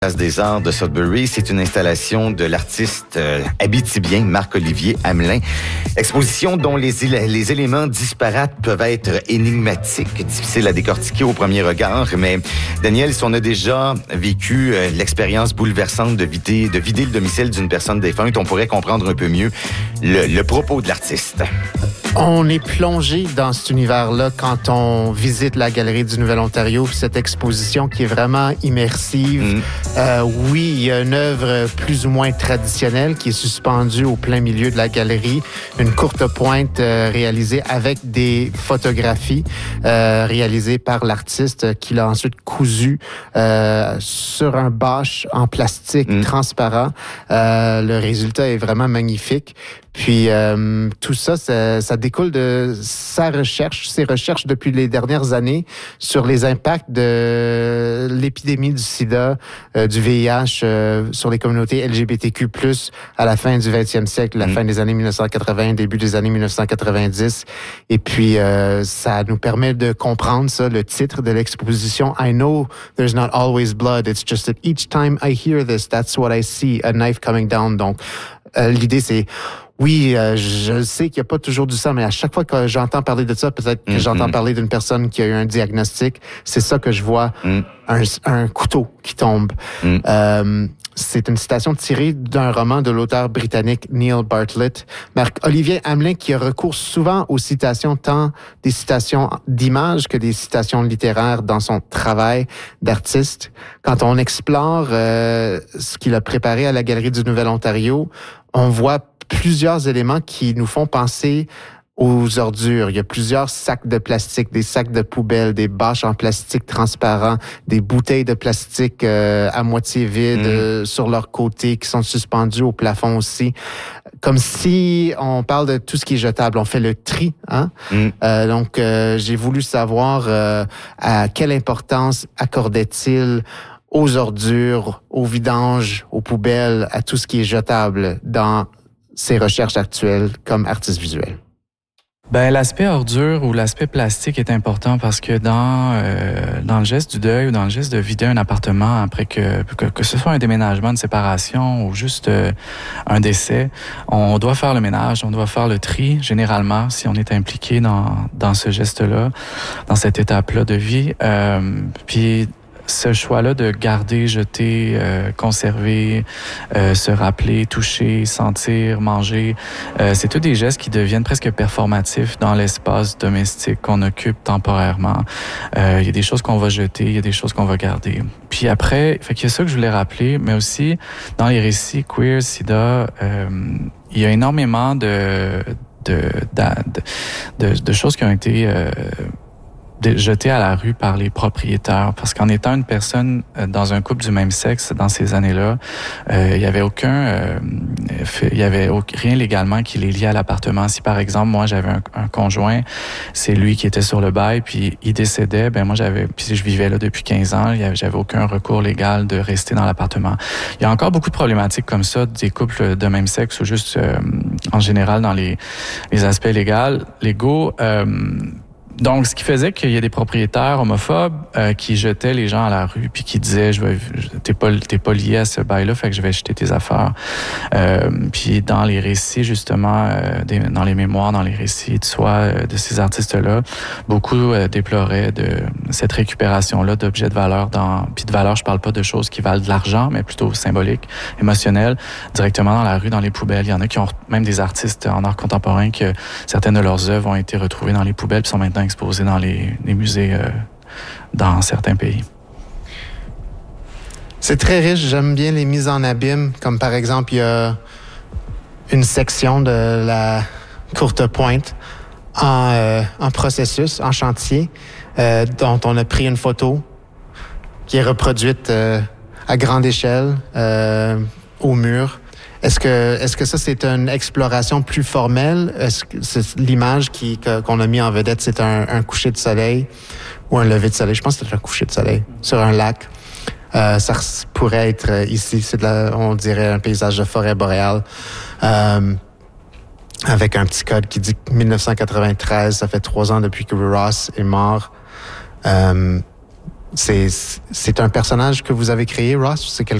Place des Arts de Sudbury. C'est une installation de l'artiste abitibien Marc-Olivier Hamelin. Exposition dont les éléments disparates peuvent être énigmatiques, difficiles à décortiquer au premier regard. Mais Daniel, si on a déjà vécu l'expérience bouleversante de vider le domicile d'une personne défunte, on pourrait comprendre un peu mieux le propos de l'artiste. On est plongé dans cet univers-là quand on visite la Galerie du Nouvel-Ontario, cette exposition qui est vraiment immersive. Oui, il y a une œuvre plus ou moins traditionnelle qui est suspendue au plein milieu de la galerie, une courte pointe réalisée avec des photographies réalisées par l'artiste qui l'a ensuite cousu sur un bâche en plastique transparent. Le résultat est vraiment magnifique. Puis tout ça, ça découle de ses recherches depuis les dernières années sur les impacts de l'épidémie du sida, du VIH sur les communautés LGBTQ+, à la fin du 20e siècle, la fin des années 1980, début des années 1990. Et puis, ça nous permet de comprendre ça, le titre de l'exposition. I know there's not always blood. It's just that each time I hear this, that's what I see, a knife coming down. Donc, l'idée, c'est... Oui, je sais qu'il n'y a pas toujours du sang, mais à chaque fois que j'entends parler de ça, peut-être que j'entends parler d'une personne qui a eu un diagnostic, c'est ça que je vois, un couteau qui tombe. C'est une citation tirée d'un roman de l'auteur britannique Neil Bartlett. Marc-Olivier Hamelin qui a recours souvent aux citations, tant des citations d'images que des citations littéraires dans son travail d'artiste. Quand on explore ce qu'il a préparé à la Galerie du Nouvel-Ontario, on voit plusieurs éléments qui nous font penser aux ordures. Il y a plusieurs sacs de plastique, des sacs de poubelle, des bâches en plastique transparent, des bouteilles de plastique à moitié vides sur leur côté qui sont suspendues au plafond aussi. Comme si on parle de tout ce qui est jetable. On fait le tri, hein? Donc, j'ai voulu savoir à quelle importance accordait-il aux ordures, aux vidanges, aux poubelles, à tout ce qui est jetable dans ses recherches actuelles comme artiste visuel. L'aspect ordure ou l'aspect plastique est important parce que dans le geste du deuil ou dans le geste de vider un appartement après que ce soit un déménagement, une séparation ou juste un décès, on doit faire le ménage, on doit faire le tri généralement si on est impliqué dans ce geste-là, dans cette étape-là de vie. Puis ce choix-là de garder, jeter, conserver, se rappeler, toucher, sentir, manger, c'est tous des gestes qui deviennent presque performatifs dans l'espace domestique qu'on occupe temporairement. Il y a des choses qu'on va jeter, il y a des choses qu'on va garder. Puis après, il y a ça que je voulais rappeler, mais aussi dans les récits queer, sida, il y a énormément de choses qui ont été jeté à la rue par les propriétaires. Parce qu'en étant une personne dans un couple du même sexe dans ces années-là, il y avait rien légalement qui les liait à l'appartement. Si par exemple, moi j'avais un conjoint, c'est lui qui était sur le bail, puis il décédait, puis je vivais là depuis 15 ans, j'avais aucun recours légal de rester dans l'appartement. Il y a encore beaucoup de problématiques comme ça, des couples de même sexe ou juste en général dans les aspects légaux. Donc, ce qui faisait qu'il y a des propriétaires homophobes qui jetaient les gens à la rue puis qui disaient t'es pas lié à ce bail-là, fait que je vais jeter tes affaires. Puis dans les récits justement, dans les mémoires, dans les récits de soi de ces artistes-là, beaucoup déploraient de cette récupération-là d'objets de valeur. Puis de valeur, je parle pas de choses qui valent de l'argent, mais plutôt symboliques, émotionnelles, directement dans la rue, dans les poubelles. Il y en a qui ont même des artistes en art contemporain que certaines de leurs œuvres ont été retrouvées dans les poubelles puis sont maintenant exposés dans les musées dans certains pays. C'est très riche. J'aime bien les mises en abîme. Comme par exemple, il y a une section de la courte pointe en processus, en chantier, dont on a pris une photo qui est reproduite à grande échelle au mur. Est-ce que ça, c'est une exploration plus formelle? Est-ce que c'est l'image qu'on a mis en vedette, c'est un coucher de soleil ou un lever de soleil? Je pense que c'est un coucher de soleil sur un lac. Ça pourrait être ici, on dirait un paysage de forêt boréale. Avec un petit code qui dit 1993, ça fait 3 ans depuis que Ross est mort. C'est un personnage que vous avez créé, Ross?